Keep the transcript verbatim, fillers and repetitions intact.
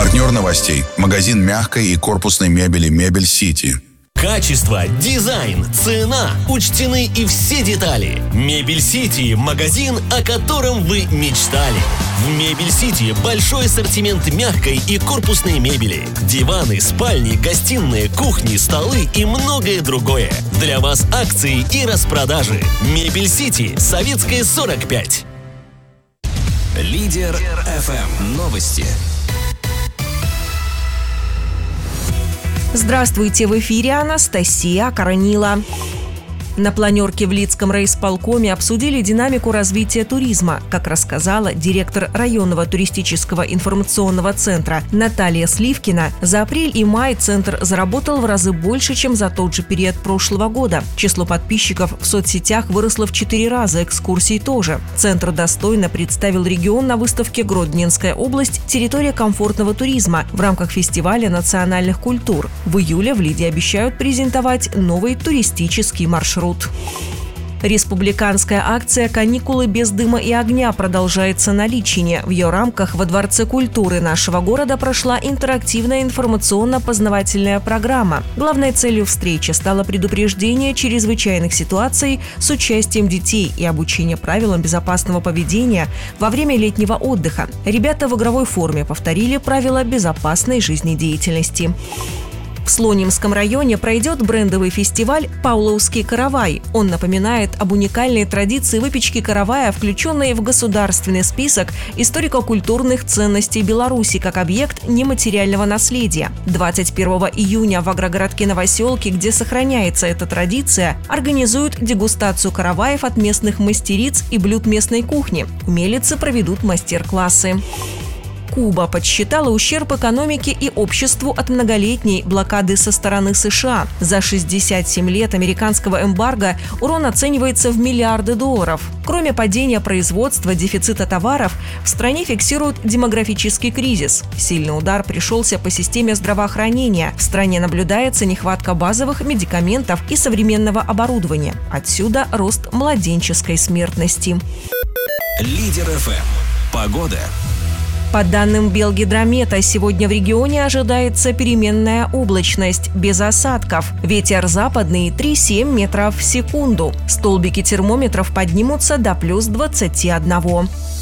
Партнер новостей. Магазин мягкой и корпусной мебели «Мебель Сити». Качество, дизайн, цена. Учтены и все детали. Мебель Сити – магазин, о котором вы мечтали. В Мебель Сити большой ассортимент мягкой и корпусной мебели. Диваны, спальни, гостиные, кухни, столы и многое другое. Для вас акции и распродажи. Мебель Сити, Советская, сорок пять. Лидер эф эм. Новости. Здравствуйте, в эфире Анастасия Коронила. На планерке в Лидском райисполкоме обсудили динамику развития туризма, как рассказала директор районного туристического информационного центра Наталья Сливкина. За апрель и май центр заработал в разы больше, чем за тот же период прошлого года. Число подписчиков в соцсетях выросло в четыре раза, экскурсий тоже. Центр достойно представил регион на выставке «Гродненская область. Территория комфортного туризма» в рамках фестиваля национальных культур. В июле в Лиде обещают презентовать новый туристический маршрут. Республиканская акция «Каникулы без дыма и огня» продолжается на Личине. В ее рамках во Дворце культуры нашего города прошла интерактивная информационно-познавательная программа. Главной целью встречи стало предупреждение чрезвычайных ситуаций с участием детей и обучение правилам безопасного поведения во время летнего отдыха. Ребята в игровой форме повторили правила безопасной жизнедеятельности. В Слонимском районе пройдет брендовый фестиваль «Пауловский каравай». Он напоминает об уникальной традиции выпечки каравая, включенной в государственный список историко-культурных ценностей Беларуси как объект нематериального наследия. двадцать первого июня в агрогородке Новоселки, где сохраняется эта традиция, организуют дегустацию караваев от местных мастериц и блюд местной кухни. Умелицы проведут мастер-классы. Куба подсчитала ущерб экономике и обществу от многолетней блокады со стороны США. За шестьдесят семь лет американского эмбарго урон оценивается в миллиарды долларов. Кроме падения производства, дефицита товаров, в стране фиксируют демографический кризис. Сильный удар пришелся по системе здравоохранения. В стране наблюдается нехватка базовых медикаментов и современного оборудования. Отсюда рост младенческой смертности. Лидер эф эм. Погода. По данным Белгидромета, сегодня в регионе ожидается переменная облачность, без осадков. Ветер западный три-семь метров в секунду. Столбики термометров поднимутся до плюс двадцати одного.